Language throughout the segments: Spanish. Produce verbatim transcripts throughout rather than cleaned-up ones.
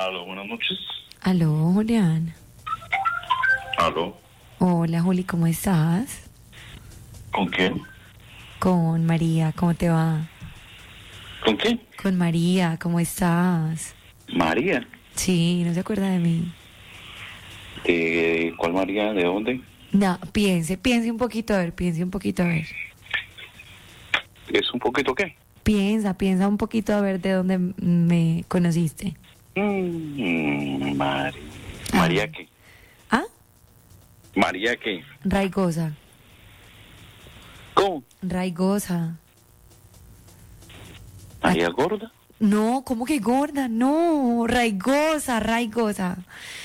Aló, buenas noches. Aló, Julián. Aló. Hola, Juli, ¿cómo estás? ¿Con quién? Con María, ¿cómo te va? ¿Con quién? Con María, ¿cómo estás? María. Sí, ¿no se acuerda de mí? ¿De cuál María? ¿De dónde? No, piense, piense un poquito, a ver, piense un poquito, a ver. ¿Es un poquito qué? Piensa, piensa un poquito, a ver de dónde m- me conociste. Mm, María. Ah. ¿María qué? ¿Ah? ¿María qué? Raigosa, ¿Cómo? Raigosa. ¿María gorda? No, ¿cómo que gorda? No, Raigosa, Raigosa.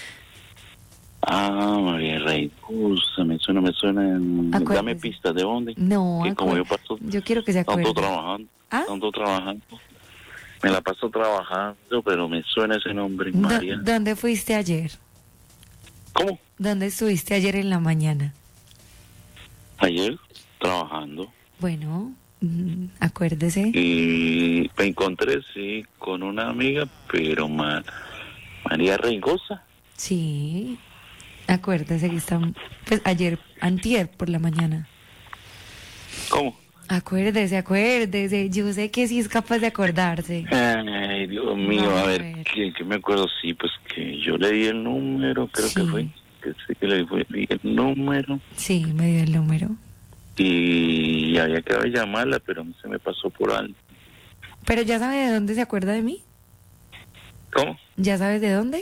Ah, María Raigosa, me suena, me suena. en- Acuérdese. Dame pistas, ¿de dónde? No, Que como acuer- yo paso yo quiero que se tanto acuerde. trabajando, ¿Ah? tanto trabajando. Me la paso trabajando, pero me suena ese nombre, ¿Dó- María. ¿Dónde fuiste ayer? ¿Cómo? ¿Dónde estuviste ayer en la mañana? Ayer, trabajando. Bueno, mm, acuérdese. Y me encontré, sí, con una amiga, pero ma- María Reigosa. Sí, acuérdese que está, pues ayer, antier por la mañana. ¿Cómo? Acuérdese, acuérdese. Yo sé que sí es capaz de acordarse. Ay, Dios mío, Vamos a a ver, ver. ¿qué, qué me acuerdo? Sí, pues que yo le di el número, creo Sí. que fue. Que sí que le fue- di el número Sí, me dio el número. y había que llamarla, pero se me pasó por algo. Pero ya sabe de dónde se acuerda de mí. ¿Cómo? ¿Ya sabes de dónde?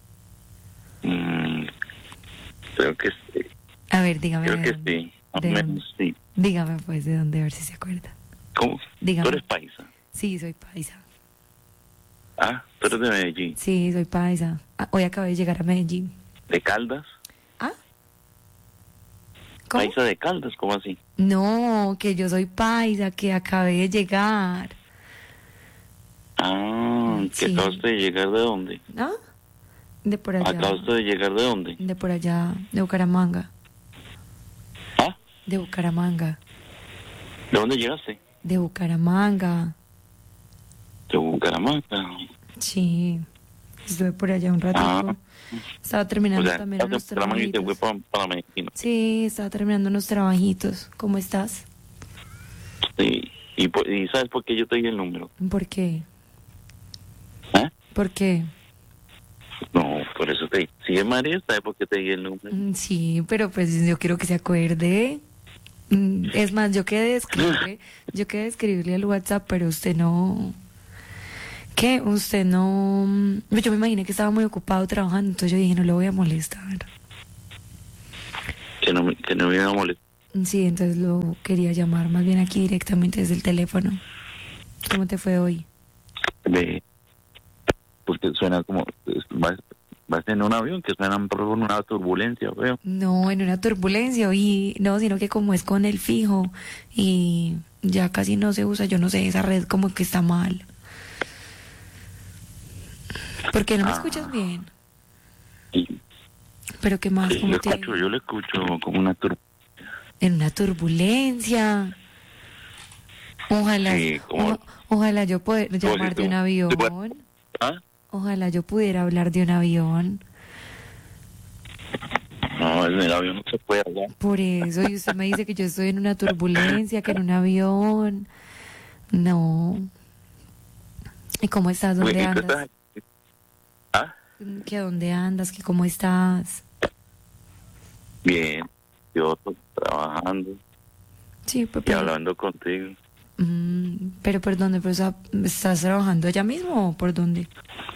Mm, creo que sí, A ver, dígame creo de que dónde. sí, más o ¿De menos dónde? sí. Dígame pues de dónde, a ver si se acuerda. ¿Cómo? Dígame. Tú eres paisa. Sí, soy paisa. Ah, tú eres de Medellín. Sí, soy paisa. Ah, hoy acabé de llegar a Medellín. ¿De Caldas? ¿Ah? ¿Cómo? Paisa de Caldas, ¿cómo así? No, que yo soy paisa, que acabé de llegar. Ah, ¿que Sí. acabaste de llegar de dónde? ¿Ah? De por allá. ¿Acabaste de llegar de dónde? De por allá, de Bucaramanga. ¿Ah? De Bucaramanga. ¿De dónde llegaste? De Bucaramanga. De Bucaramanga. Sí. Estuve por allá un ratico. Ah. Estaba O terminando sea, también estás de unos Bucaramanga y te fue trabajitos. para, para Medellín. Sí, estaba terminando unos trabajitos. ¿Cómo estás? Sí. ¿Y, por- y sabes por qué yo te di el número? ¿Por qué? ¿Ah? ¿Por qué? No, por eso te di. Si es María, ¿sabes por qué te di el número? Mm, Sí, pero pues yo quiero que se acuerde. Mm, Es más, yo quedé de escribirle, yo quedé de escribirle al WhatsApp, pero usted no. ¿Qué? Usted no. mm, Yo me imaginé que estaba muy ocupado trabajando, entonces yo dije, no lo voy a molestar. Que no, me- que no me iba a molestar. Sí, entonces lo quería llamar más bien aquí directamente desde el teléfono. ¿Cómo te fue hoy? De, porque suena como... Vas, vas en un avión que suena por una turbulencia, veo. No, en una turbulencia, y no, sino que como es con el fijo y ya casi no se usa, yo no sé, esa red como que está mal. ¿Por qué no me Ah. escuchas bien? Y, ¿Pero qué más? sí, ¿Cómo lo te- escucho, yo lo escucho como una turbulencia. En una turbulencia. Ojalá, Sí, como- oja- ojalá yo poder llamar de un como- avión. ¿Ah? Ojalá yo pudiera hablar de un avión. No, en el avión no se puede hablar. Por eso, y usted me dice que yo estoy en una turbulencia, que en un avión. No. ¿Y cómo estás? ¿Dónde Uy, ¿y tú andas? estás- ¿Ah? ¿Que dónde andas? ¿Que cómo estás? Bien, yo estoy trabajando Sí, pues, y pero, hablando contigo. mm, pero ¿por dónde? Pues, ah, ¿estás trabajando allá mismo o por dónde?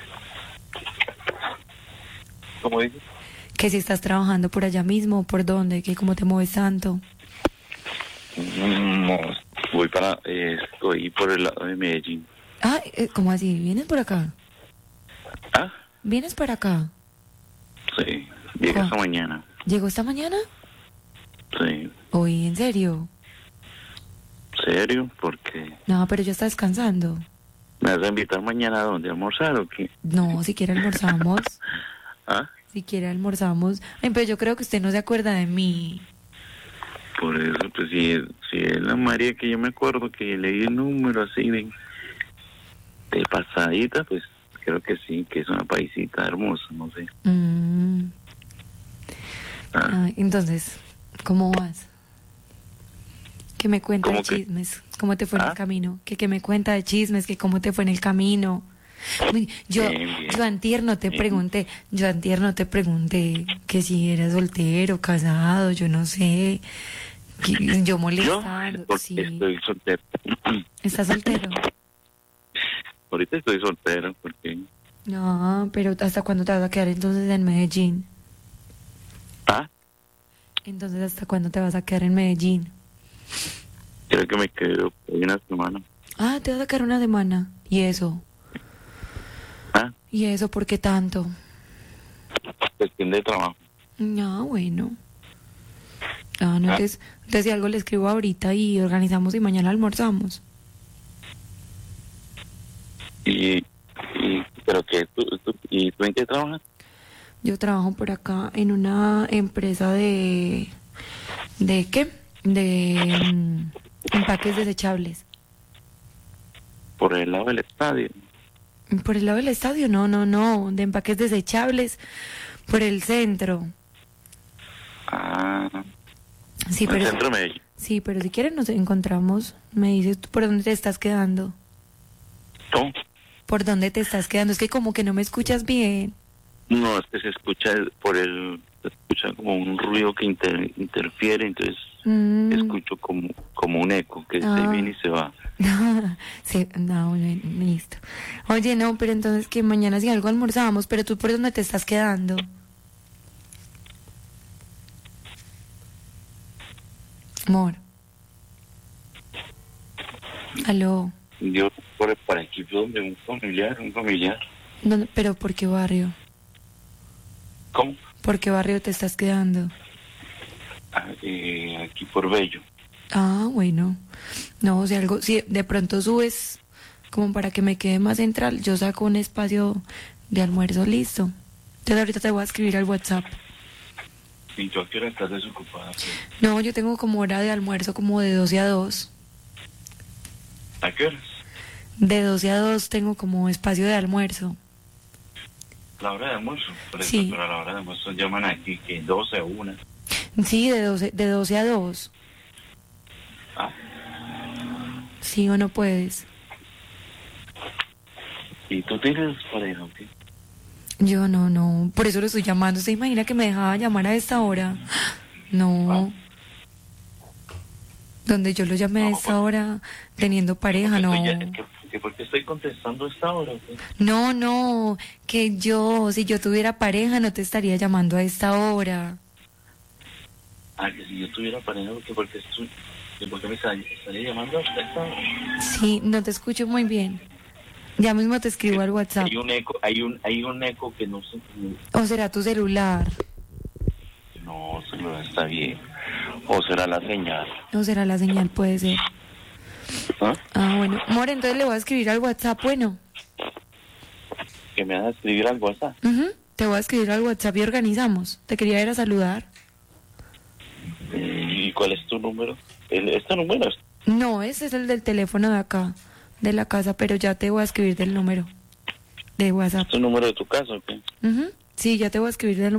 ¿Cómo dices? Que si estás trabajando por allá mismo o por dónde, que cómo te mueves tanto. Mm, No, voy para, eh, estoy por el lado de Medellín. Ah, eh, ¿cómo así? ¿Vienes por acá? ¿Ah? ¿Vienes para acá? Sí, llegué Ah. esta mañana. ¿Llegó esta mañana? Sí, Hoy, ¿en serio? ¿serio? Porque No, pero ya está descansando. me vas a invitar mañana a dónde, a almorzar o qué? No, si quiere almorzamos. ¿Ah? Si quiere almorzamos. Ay, pero yo creo que usted no se acuerda de mí. Por eso, pues si es, si es la María que yo me acuerdo que le di el número así de, de pasadita, pues creo que sí, que es una paisita hermosa, no sé. Mm. Ah, Ay, entonces, ¿cómo vas? ¿Qué me cuenta de ¿Cómo que? chismes? ¿Cómo te fue en el ¿Ah? camino? ¿Qué, qué me cuenta de chismes? ¿Que cómo te fue en el camino? Uy, yo, Bien, bien. yo antier no te Bien. pregunté, yo antier no te pregunté que si eras soltero, casado, yo no sé. Que- Yo Yo molestando, porque sí. estoy soltero. ¿Estás soltero? Ahorita estoy soltero porque... No, pero ¿hasta cuándo te vas a quedar entonces en Medellín? Ah, Entonces, ¿hasta cuándo te vas a quedar en Medellín? creo que me quedo por una semana. Ah, te vas a quedar una semana. ¿Y eso? Ah, ¿Y eso por qué tanto? cuestión de trabajo. No, bueno. Ah, no, Ah. entonces, entonces si algo le escribo ahorita y organizamos y mañana almorzamos. Y, y pero que tú, tú, ¿y tú en qué trabajas? Yo trabajo por acá en una empresa de... ¿De qué? De mm, empaques desechables. Por el lado del estadio. ¿Por el lado del estadio? No, no, no. De empaques desechables por el centro. Ah, Sí, en el pero... centro de Medellín. Sí, pero si quieres nos encontramos. Me dices tú por dónde te estás quedando. ¿Cómo? ¿Por dónde te estás quedando? Es que como que no me escuchas bien. No, es que se escucha el- por el... Se escucha como un ruido que inter- interfiere, entonces Mm. escucho como, como un eco que Ah. se viene y se va. Sí, no, bueno, listo. Oye, no, pero entonces que mañana si algo almorzamos, pero tú por dónde te estás quedando. Amor. Aló. Yo por, por aquí donde un familiar, un familiar. ¿Dónde- pero por qué barrio? ¿Cómo? ¿Por qué barrio te estás quedando? Ah, eh, aquí por Bello. Ah, bueno. No, si algo, si de pronto subes como para que me quede más central, yo saco un espacio de almuerzo listo. Entonces ahorita te voy a escribir al WhatsApp. ¿Y tú a qué hora estás desocupada? Pues? No, yo tengo como hora de almuerzo como de doce a dos. ¿A qué horas? De doce a dos tengo como espacio de almuerzo. La hora de almuerzo. Por eso, Sí. pero a la hora de almuerzo llaman aquí que doce o una. Sí, de doce, de doce a dos. Ah, Sí o no puedes. ¿y tú tienes pareja o qué? Yo no, no. Por eso lo estoy llamando. ¿Se imagina que me dejaba llamar a esta hora? No. Donde yo lo llamé a No, esta pues- hora teniendo pareja, Porque no. estoy ya- es que- que ¿Por qué estoy contestando a esta hora? o qué? No, no. Que yo, si yo tuviera pareja, no te estaría llamando a esta hora. Ah, que si yo tuviera pareja, ¿por qué, porque estoy, que ¿por qué me estaría, estaría llamando a esta hora? Sí, no te escucho muy bien. Ya mismo te escribo al WhatsApp. Hay un eco, hay un, hay un eco que no sé, O será tu celular. no, se lo está bien. O será la señal. O será la señal, puede ser. ¿Ah? Ah, bueno. Amor, entonces le voy a escribir al WhatsApp, bueno. Que me van a escribir al WhatsApp. Ujú, te voy a escribir al WhatsApp y organizamos. Te quería ir a saludar. ¿Y cuál es tu número? El, este número es... No, ese es el del teléfono de acá, de la casa, pero ya te voy a escribir del número de WhatsApp. ¿Tu número de tu casa o qué? Ujú, sí, ya te voy a escribir del,